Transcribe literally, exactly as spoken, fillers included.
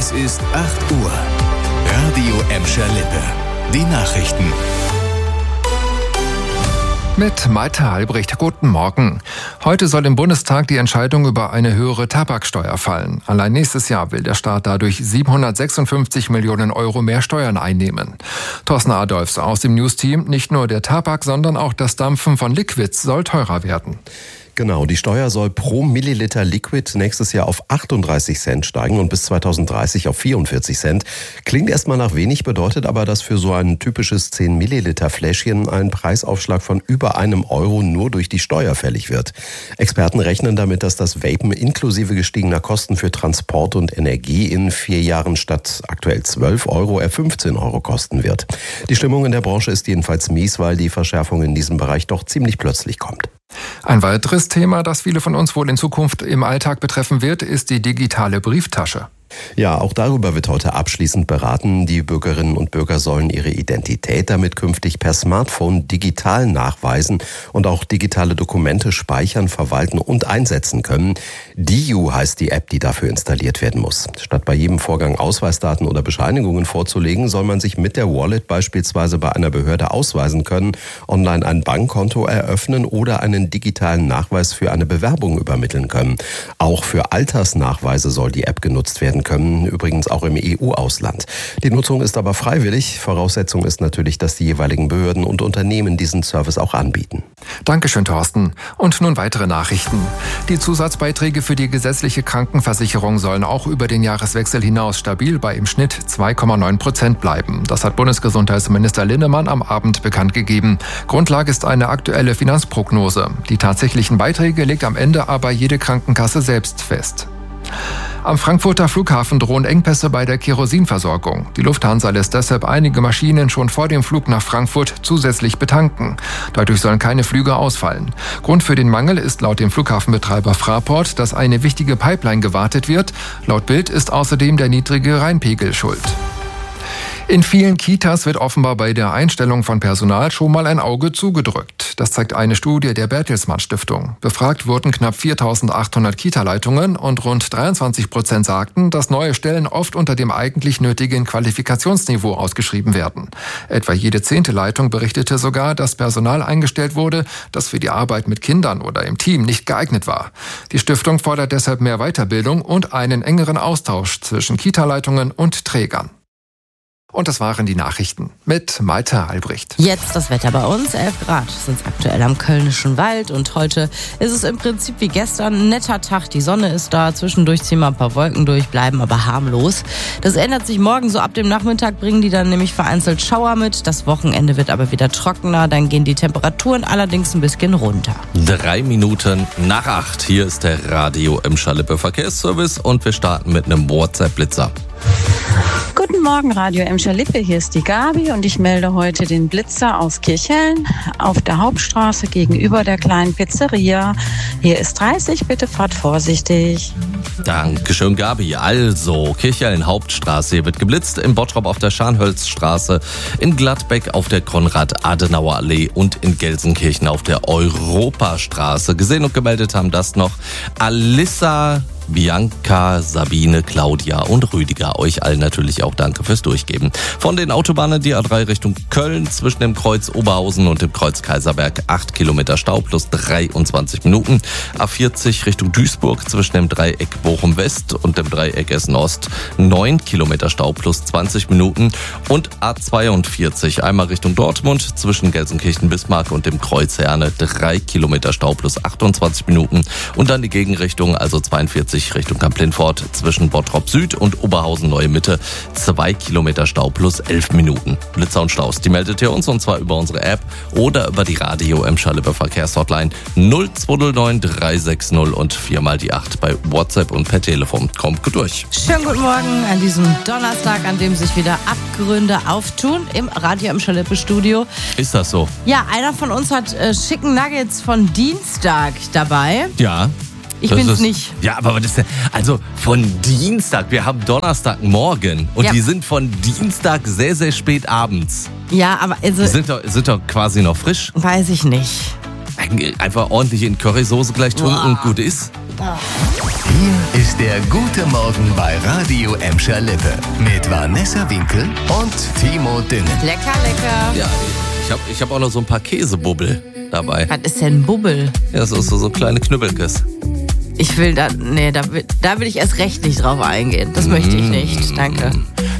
Es ist acht Uhr. Radio Emscher Lippe. Die Nachrichten. Mit Malte Albrecht, guten Morgen. Heute soll im Bundestag die Entscheidung über eine höhere Tabaksteuer fallen. Allein nächstes Jahr will der Staat dadurch siebenhundertsechsundfünfzig Millionen Euro mehr Steuern einnehmen. Thorsten Adolfs aus dem News-Team, nicht nur der Tabak, sondern auch das Dampfen von Liquids soll teurer werden. Genau, die Steuer soll pro Milliliter Liquid nächstes Jahr auf achtunddreißig Cent steigen und bis zweitausenddreißig auf vierundvierzig Cent. Klingt erstmal nach wenig, bedeutet aber, dass für so ein typisches zehn Milliliter Fläschchen ein Preisaufschlag von über einem Euro nur durch die Steuer fällig wird. Experten rechnen damit, dass das Vapen inklusive gestiegener Kosten für Transport und Energie in vier Jahren statt aktuell zwölf Euro eher fünfzehn Euro kosten wird. Die Stimmung in der Branche ist jedenfalls mies, weil die Verschärfung in diesem Bereich doch ziemlich plötzlich kommt. Ein weiteres Thema, das viele von uns wohl in Zukunft im Alltag betreffen wird, ist die digitale Brieftasche. Ja, auch darüber wird heute abschließend beraten. Die Bürgerinnen und Bürger sollen ihre Identität damit künftig per Smartphone digital nachweisen und auch digitale Dokumente speichern, verwalten und einsetzen können. D I U heißt die App, die dafür installiert werden muss. Statt bei jedem Vorgang Ausweisdaten oder Bescheinigungen vorzulegen, soll man sich mit der Wallet beispielsweise bei einer Behörde ausweisen können, online ein Bankkonto eröffnen oder einen digitalen Nachweis für eine Bewerbung übermitteln können. Auch für Altersnachweise soll die App genutzt werden können, übrigens auch im E U-Ausland. Die Nutzung ist aber freiwillig. Voraussetzung ist natürlich, dass die jeweiligen Behörden und Unternehmen diesen Service auch anbieten. Dankeschön, Thorsten. Und nun weitere Nachrichten. Die Zusatzbeiträge für die gesetzliche Krankenversicherung sollen auch über den Jahreswechsel hinaus stabil bei im Schnitt zwei Komma neun Prozent bleiben. Das hat Bundesgesundheitsminister Linnemann am Abend bekannt gegeben. Grundlage ist eine aktuelle Finanzprognose. Die tatsächlichen Beiträge legt am Ende aber jede Krankenkasse selbst fest. Am Frankfurter Flughafen drohen Engpässe bei der Kerosinversorgung. Die Lufthansa lässt deshalb einige Maschinen schon vor dem Flug nach Frankfurt zusätzlich betanken. Dadurch sollen keine Flüge ausfallen. Grund für den Mangel ist laut dem Flughafenbetreiber Fraport, dass eine wichtige Pipeline gewartet wird. Laut Bild ist außerdem der niedrige Rheinpegel schuld. In vielen Kitas wird offenbar bei der Einstellung von Personal schon mal ein Auge zugedrückt. Das zeigt eine Studie der Bertelsmann Stiftung. Befragt wurden knapp viertausendachthundert Kita-Leitungen und rund dreiundzwanzig Prozent sagten, dass neue Stellen oft unter dem eigentlich nötigen Qualifikationsniveau ausgeschrieben werden. Etwa jede zehnte Leitung berichtete sogar, dass Personal eingestellt wurde, das für die Arbeit mit Kindern oder im Team nicht geeignet war. Die Stiftung fordert deshalb mehr Weiterbildung und einen engeren Austausch zwischen Kita-Leitungen und Trägern. Und das waren die Nachrichten mit Malte Albrecht. Jetzt das Wetter bei uns. elf Grad sind es aktuell am Kölnischen Wald. Und heute ist es im Prinzip wie gestern ein netter Tag. Die Sonne ist da. Zwischendurch ziehen wir ein paar Wolken durch, bleiben aber harmlos. Das ändert sich morgen. So ab dem Nachmittag bringen die dann nämlich vereinzelt Schauer mit. Das Wochenende wird aber wieder trockener. Dann gehen die Temperaturen allerdings ein bisschen runter. Drei Minuten nach acht. Hier ist der Radio Emscher Lippe Verkehrsservice. Und wir starten mit einem WhatsApp-Blitzer. Guten Morgen, Radio Emscher Lippe, hier ist die Gabi und ich melde heute den Blitzer aus Kirchhellen auf der Hauptstraße gegenüber der kleinen Pizzeria. Hier ist dreißig, bitte fahrt vorsichtig. Dankeschön, Gabi. Also, Kirchhellen Hauptstraße, hier wird geblitzt, in Bottrop auf der Scharnhölzstraße, in Gladbeck auf der Konrad-Adenauer-Allee und in Gelsenkirchen auf der Europastraße. Gesehen und gemeldet haben das noch Alissa, Bianca, Sabine, Claudia und Rüdiger. Euch allen natürlich auch danke fürs Durchgeben. Von den Autobahnen die A drei Richtung Köln zwischen dem Kreuz Oberhausen und dem Kreuz Kaiserberg acht Kilometer Stau plus dreiundzwanzig Minuten. A vierzig Richtung Duisburg zwischen dem Dreieck Bochum West und dem Dreieck Essen Ost neun Kilometer Stau plus zwanzig Minuten. Und A zweiundvierzig einmal Richtung Dortmund zwischen Gelsenkirchen Bismarck und dem Kreuz Herne drei Kilometer Stau plus achtundzwanzig Minuten. Und dann die Gegenrichtung, also zweiundvierzig Richtung Kamp-Lindfort zwischen Bottrop Süd und Oberhausen Neue Mitte zwei Kilometer Stau plus elf Minuten. Blitzer und Staus, die meldet ihr uns und zwar über unsere App oder über die Radio Emscher Lippe Verkehrshotline null zwei null neun drei sechs null und viermal die acht bei WhatsApp und per Telefon. Kommt gut durch. Schönen guten Morgen an diesem Donnerstag, an dem sich wieder Abgründe auftun im Radio Emscher Lippe Studio. Ist das so? Ja, einer von uns hat äh, Chicken Nuggets von Dienstag dabei. Ja. Ich das bin's ist, nicht. Ja, aber das ist ja, also von Dienstag, wir haben Donnerstagmorgen und Ja. die sind von Dienstag sehr, sehr spät abends. Ja, aber also, Die sind doch, sind doch quasi noch frisch. weiß ich nicht. Einfach ordentlich in Currysoße gleich tunken und gut ist. Boah. Hier ist der gute Morgen bei Radio Emscher Lippe mit Vanessa Winkel und Timo Dünnen. Lecker, lecker. Ja, ich habe ich hab auch noch so ein paar Käsebubbel dabei. Was ist denn Bubbel? Ja, so, so, so kleine Knüppelkes. Ich will da, nee, da will, da will ich erst recht nicht drauf eingehen. Das möchte ich nicht. Danke.